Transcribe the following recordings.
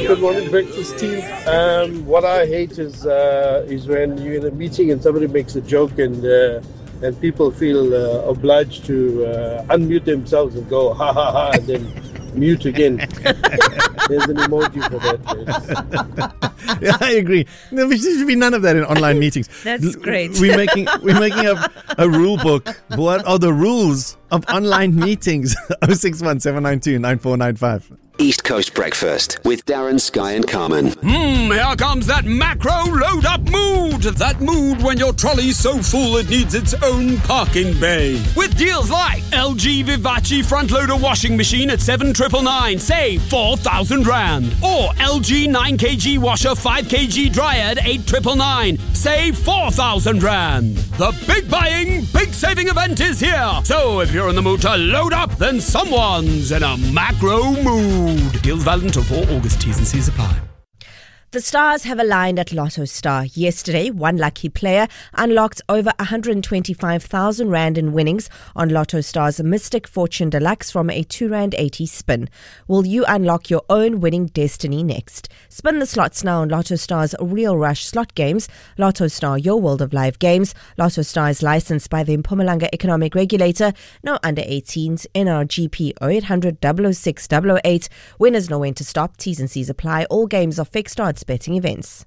Good morning, breakfast team. What I hate is when you're in a meeting and somebody makes a joke and people feel obliged to unmute themselves and go ha ha ha and then mute again. There's an emoji for that. Yes. Yeah, I agree. There should be none of that in online meetings. That's great. We're making a rule book. What are the rules of online meetings? 061-792-9495. East Coast Breakfast with Darren, Sky and Carmen. Here comes that macro load-up mood. That mood when your trolley's so full it needs its own parking bay. With deals like LG Vivace front-loader washing machine at 7,999, save 4,000 Rand. Or LG 9kg washer 5kg dryer at 8,999, save 4,000 Rand. The big buying, big saving event is here. So if you're in the mood to load up, then someone's in a macro mood. Deals valid until 4 August. T's and C's apply. The stars have aligned at Lotto Star. Yesterday, one lucky player unlocked over 125,000 Rand in winnings on Lotto Star's Mystic Fortune Deluxe from a 2.80 Rand spin. Will you unlock your own winning destiny next? Spin the slots now on Lotto Star's Real Rush slot games. Lotto Star, your world of live games. Lotto Star is licensed by the Mpumalanga Economic Regulator. No under 18s. NRGP 0800 006 008. Winners know when to stop. T's and C's apply. All games are fixed odds betting events.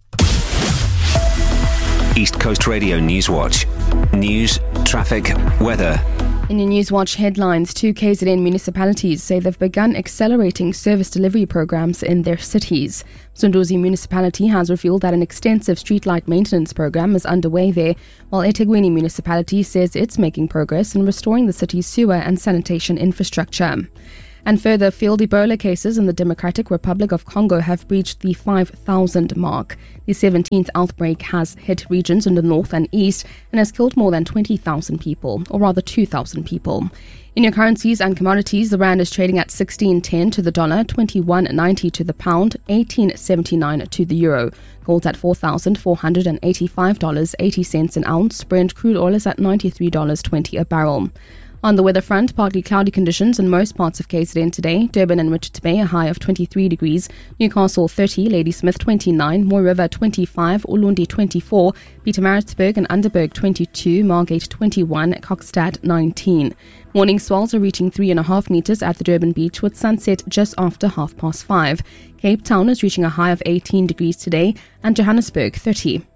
East Coast Radio Newswatch. News, traffic, weather. In your Newswatch headlines, 2 KZN municipalities say they've begun accelerating service delivery programs in their cities. Msunduzi municipality has revealed that an extensive streetlight maintenance program is underway there, while eThekwini municipality says it's making progress in restoring the city's sewer and sanitation infrastructure. And further, field Ebola cases in the Democratic Republic of Congo have breached the 5,000 mark. The 17th outbreak has hit regions in the north and east and has killed more than 20,000 people, or rather 2,000 people. In your currencies and commodities, the rand is trading at 16.10 to the dollar, 21.90 to the pound, 18.79 to the euro. Gold's at $4,485.80 an ounce. Brent crude oil is at $93.20 a barrel. On the weather front, partly cloudy conditions in most parts of KZN today. Durban and Richards Bay, a high of 23 degrees. Newcastle 30, Ladysmith 29, Moy River 25, Ulundi 24, Pietermaritzburg and Underberg 22, Margate 21, Kokstad 19. Morning swells are reaching 3.5 meters at the Durban beach with sunset just after 5:30. Cape Town is reaching a high of 18 degrees today and Johannesburg 30.